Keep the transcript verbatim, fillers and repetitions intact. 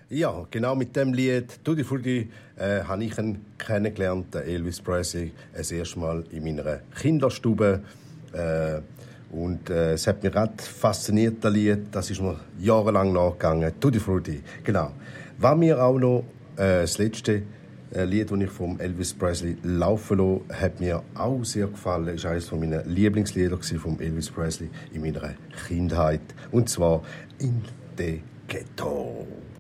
Ja, genau mit dem Lied «Tutti Frutti» äh, habe ich ihn kennengelernt, den Elvis Presley, das erste Mal in meiner Kinderstube. Äh, und äh, es hat mich gerade fasziniert, das Lied. Das ist mir jahrelang nachgegangen. «Tutti Frutti», genau. Was mir auch noch äh, das letzte äh, Lied, das ich vom Elvis Presley laufen lasse, hat mir auch sehr gefallen. Ist eines meiner Lieblingslieder von Elvis Presley in meiner Kindheit. Und zwar «In the Ghetto».